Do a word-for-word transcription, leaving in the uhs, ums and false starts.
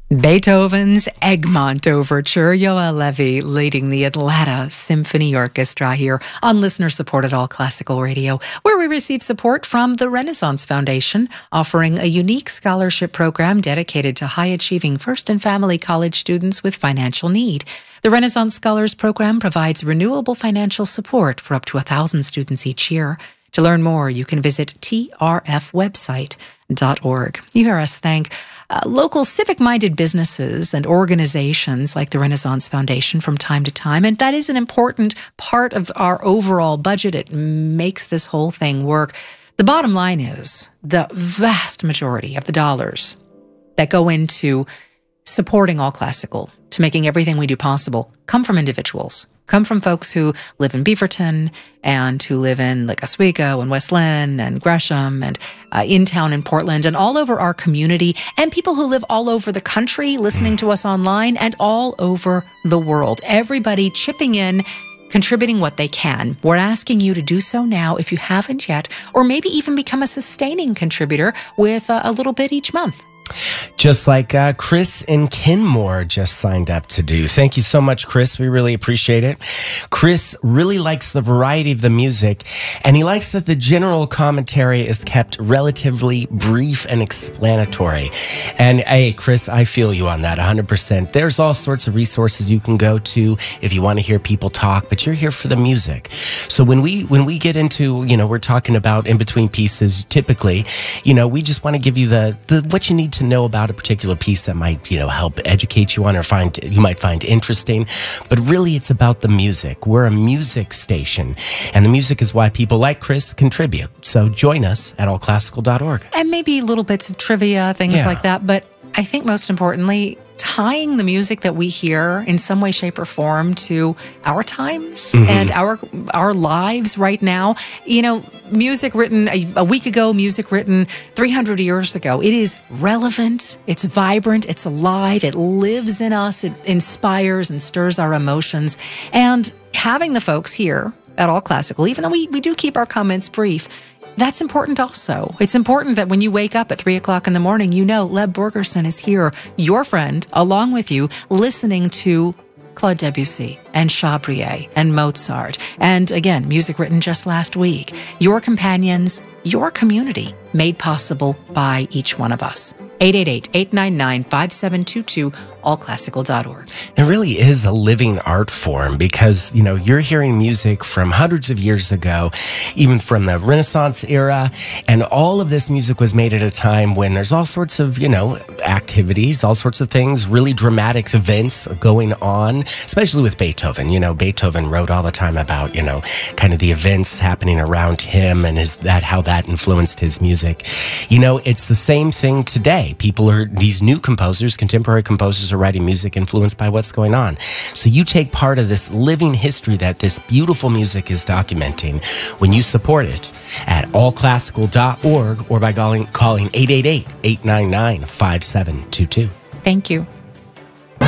Beethoven's Egmont Overture, Yoel Levy leading the Atlanta Symphony Orchestra here on listener-supported All Classical Radio, where we receive support from the Renaissance Foundation, offering a unique scholarship program dedicated to high-achieving first and family college students with financial need. The Renaissance Scholars Program provides renewable financial support for up to one thousand students each year. To learn more, you can visit T R F website dot org. You hear us thank uh, local civic-minded businesses and organizations like the Renaissance Foundation from time to time, and that is an important part of our overall budget. It makes this whole thing work. The bottom line is the vast majority of the dollars that go into supporting All Classical, to making everything we do possible, come from individuals, come from folks who live in Beaverton and who live in like Oswego and West Lynn and Gresham and uh, in town in Portland and all over our community, and people who live all over the country listening to us online and all over the world. Everybody chipping in, contributing what they can. We're asking you to do so now if you haven't yet, or maybe even become a sustaining contributor with uh, a little bit each month. Just like uh, Chris in Kenmore just signed up to do. Thank you so much, Chris. We really appreciate it. Chris really likes the variety of the music, and he likes that the general commentary is kept relatively brief and explanatory. And hey, Chris, I feel you on that one hundred percent. There's all sorts of resources you can go to if you want to hear people talk, but you're here for the music. So when we when we get into, you know, we're talking about in between pieces, typically, you know, we just want to give you the, the what you need to know about a particular piece that might, you know, help educate you on or find you might find interesting. But really, it's about the music. We're a music station, and the music is why people like Chris contribute. So join us at all classical dot org. And maybe little bits of trivia, things Yeah. like that. But I think most importantly, tying the music that we hear in some way, shape, or form to our times Mm-hmm. and our our lives right now. You know, music written a, a week ago, music written three hundred years ago. It is relevant, it's vibrant, it's alive, it lives in us, it inspires and stirs our emotions. And having the folks here at All Classical, even though we, we do keep our comments brief, that's important also. It's important that when you wake up at three o'clock in the morning, you know Leb Borgerson is here, your friend, along with you, listening to Claude Debussy and Chabrier and Mozart. And again, music written just last week. Your companions, your community, made possible by each one of us. eight eight eight, eight nine nine, five seven two two, all classical dot org. It really is a living art form because, you know, you're hearing music from hundreds of years ago, even from the Renaissance era, and all of this music was made at a time when there's all sorts of, you know, activities, all sorts of things, really dramatic events going on, especially with Beethoven. You know, Beethoven wrote all the time about, you know, kind of the events happening around him and his, that how that influenced his music. You know, it's the same thing today. People are, these new composers, contemporary composers are writing music influenced by what's going on. So you take part of this living history that this beautiful music is documenting when you support it at all classical dot org or by calling, calling eight eight eight, eight nine nine, five seven two two. Thank you.